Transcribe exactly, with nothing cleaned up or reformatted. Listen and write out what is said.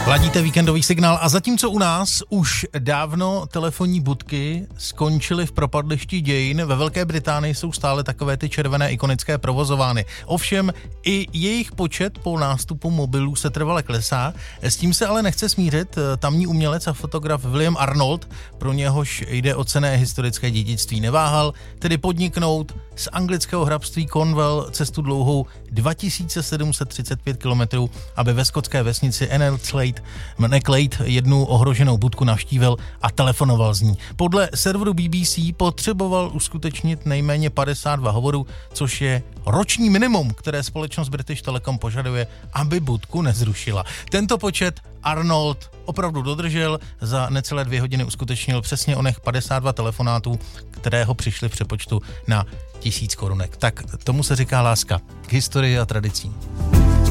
Ladíte víkendový signál a zatímco u nás už dávno telefonní budky skončily v propadlišti dějin, ve Velké Británii jsou stále takové ty červené ikonické provozovány. Ovšem i jejich počet po nástupu mobilů se trvale klesá. S tím se ale nechce smířit tamní umělec a fotograf William Arnold, pro něhož jde o cenné historické dědictví. Neváhal tedy podniknout z anglického hrabství Cornwall cestu dlouhou dva tisíce sedm set třicet pět kilometrů, aby ve skotské vesnici Enelclade Neclade jednu ohroženou budku navštívil a telefonoval z ní. Podle serveru B B C potřeboval uskutečnit nejméně padesát dva hovorů, což je roční minimum, které společnost British Telecom požaduje, aby budku nezrušila. Tento počet Arnold opravdu dodržel, za necelé dvě hodiny uskutečnil přesně onech padesát dva telefonátů, které ho přišly v přepočtu na tisíc korunek. Tak tomu se říká láska k historii a tradicím.